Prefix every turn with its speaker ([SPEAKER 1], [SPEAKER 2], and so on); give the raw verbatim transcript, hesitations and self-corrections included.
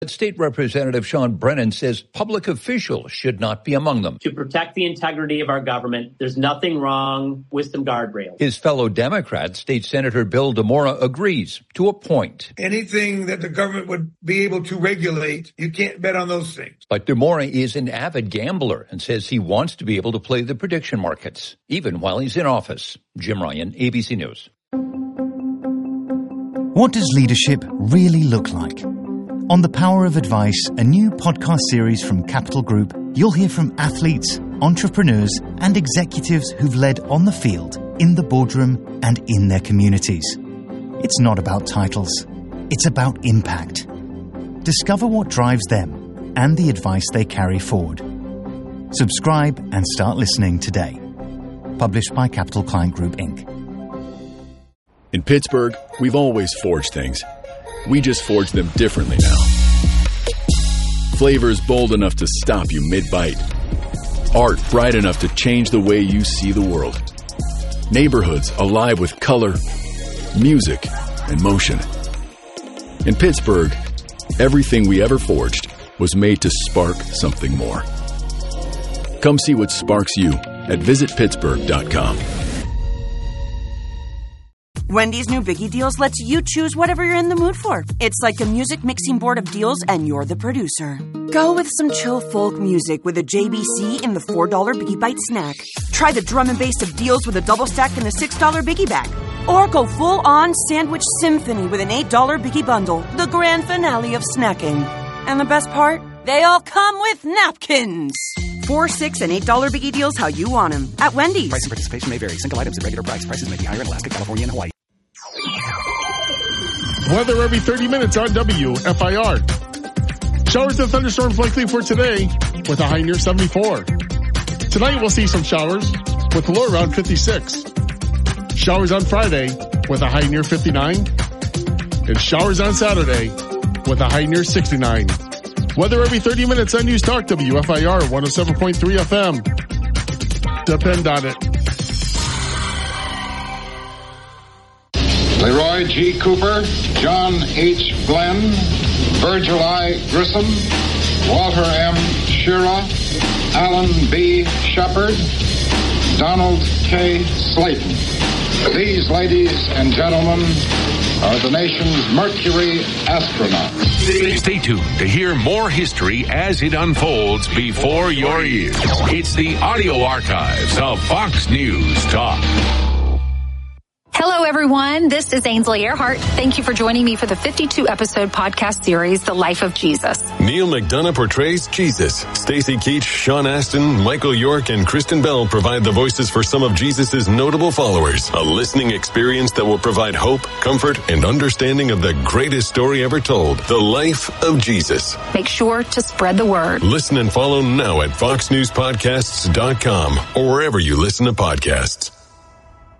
[SPEAKER 1] State Representative Sean Brennan says public officials should not be among them.
[SPEAKER 2] To protect the integrity of our government, there's nothing wrong with some guardrails.
[SPEAKER 1] His fellow Democrat, State Senator Bill DeMora, agrees to a point.
[SPEAKER 3] Anything that the government would be able to regulate, you can't bet on those things.
[SPEAKER 1] But DeMora is an avid gambler and says he wants to be able to play the prediction markets, even while he's in office. Jim Ryan, A B C News.
[SPEAKER 4] What does leadership really look like? On The Power of Advice, a new podcast series from Capital Group, you'll hear from athletes, entrepreneurs, and executives who've led on the field, in the boardroom, and in their communities. It's not about titles. It's about impact. Discover what drives them and the advice they carry forward. Subscribe and start listening today. Published by Capital Client Group, Incorporated.
[SPEAKER 5] In Pittsburgh, we've always forged things. We just forge them differently now. Flavors bold enough to stop you mid-bite. Art bright enough to change the way you see the world. Neighborhoods alive with color, music, and motion. In Pittsburgh, everything we ever forged was made to spark something more. Come see what sparks you at visit pittsburgh dot com.
[SPEAKER 6] Wendy's new Biggie Deals lets you choose whatever you're in the mood for. It's like a music mixing board of deals, and you're the producer. Go with some chill folk music with a J B C in the four dollar Biggie Bite snack. Try the drum and bass of deals with a double stack in the six dollar Biggie Bag. Or go full-on sandwich symphony with an eight dollar Biggie Bundle, the grand finale of snacking. And the best part? They all come with napkins. Four, six, and eight dollar Biggie Deals how you want them at Wendy's.
[SPEAKER 7] Price and participation may vary. Single items at regular price. Prices may be higher in Alaska, California, and Hawaii.
[SPEAKER 8] Weather every thirty minutes on W F I R. Showers and thunderstorms likely for today with a high near seventy-four. Tonight we'll see some showers with a low around fifty-six. Showers on Friday with a high near fifty-nine. And showers on Saturday with a high near sixty-nine. Weather every thirty minutes on News Talk W F I R one oh seven point three F M. Depend on it.
[SPEAKER 9] Leroy G. Cooper, John H. Glenn, Virgil I. Grissom, Walter M. Shira, Alan B. Shepard, Donald K. Slayton. These, ladies and gentlemen, are the nation's Mercury astronauts.
[SPEAKER 10] Stay tuned to hear more history as it unfolds before your ears. It's the audio archives of Fox News Talk.
[SPEAKER 11] Hello, everyone. This is Ainsley Earhart. Thank you for joining me for the fifty-two episode podcast series, The Life of Jesus.
[SPEAKER 12] Neil McDonough portrays Jesus. Stacey Keach, Sean Astin, Michael York, and Kristen Bell provide the voices for some of Jesus' notable followers. A listening experience that will provide hope, comfort, and understanding of the greatest story ever told, The Life of Jesus.
[SPEAKER 11] Make sure to spread the word.
[SPEAKER 12] Listen and follow now at fox news podcasts dot com or wherever you listen to podcasts.